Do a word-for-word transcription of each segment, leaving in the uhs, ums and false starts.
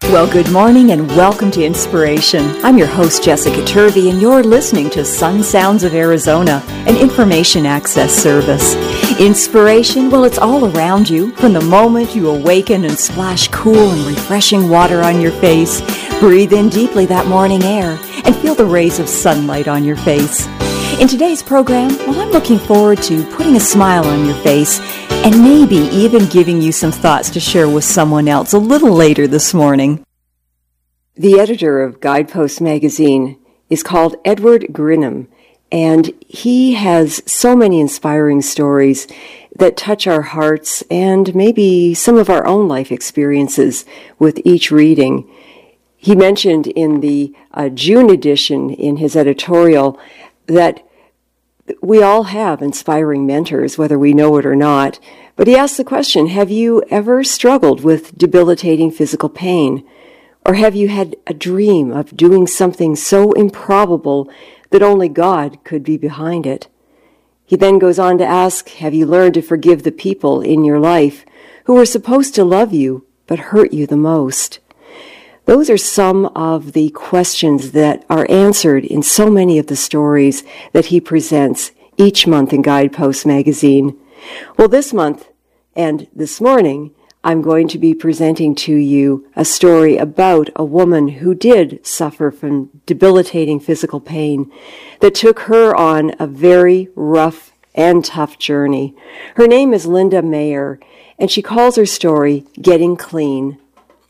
Well, good morning and welcome to Inspiration. I'm your host, Jessica Turvey, and you're listening to Sun Sounds of Arizona, an information access service. Inspiration, well, it's all around you. From the moment you awaken and splash cool and refreshing water on your face, breathe in deeply that morning air, and feel the rays of sunlight on your face. In today's program, well, I'm looking forward to putting a smile on your face and maybe even giving you some thoughts to share with someone else a little later this morning. The editor of Guidepost magazine is called Edward Grinham, and he has so many inspiring stories that touch our hearts and maybe some of our own life experiences with each reading. He mentioned in the uh, June edition in his editorial that we all have inspiring mentors, whether we know it or not. But he asked the question, have you ever struggled with debilitating physical pain? Or have you had a dream of doing something so improbable that only God could be behind it? He then goes on to ask, have you learned to forgive the people in your life who were supposed to love you but hurt you the most? Those are some of the questions that are answered in so many of the stories that he presents each month in Guidepost magazine. Well, this month and this morning, I'm going to be presenting to you a story about a woman who did suffer from debilitating physical pain that took her on a very rough and tough journey. Her name is Linda Mayer, and she calls her story Getting Clean.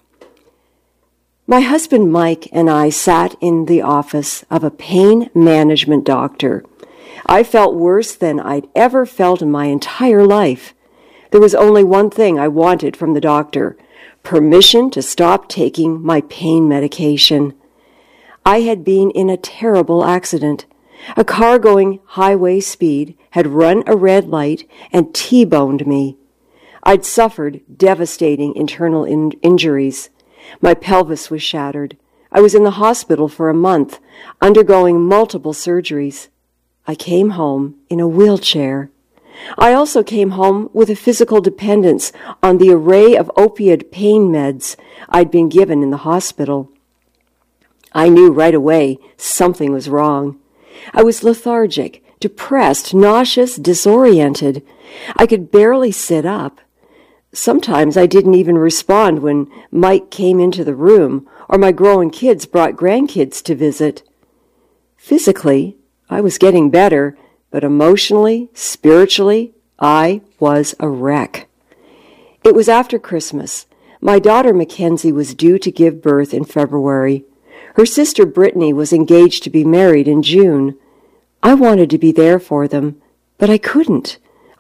My husband Mike and I sat in the office of a pain management doctor. I felt worse than I'd ever felt in my entire life. There was only one thing I wanted from the doctor: permission to stop taking my pain medication. I had been in a terrible accident. A car going highway speed had run a red light and T-boned me. I'd suffered devastating internal in- injuries. My pelvis was shattered. I was in the hospital for a month, undergoing multiple surgeries. I came home in a wheelchair. I also came home with a physical dependence on the array of opiate pain meds I'd been given in the hospital. I knew right away something was wrong. I was lethargic, depressed, nauseous, disoriented. I could barely sit up. Sometimes I didn't even respond when Mike came into the room or my growing kids brought grandkids to visit. Physically, I was getting better, but emotionally, spiritually, I was a wreck. It was after Christmas. My daughter Mackenzie was due to give birth in February. Her sister Brittany was engaged to be married in June. I wanted to be there for them, but I couldn't.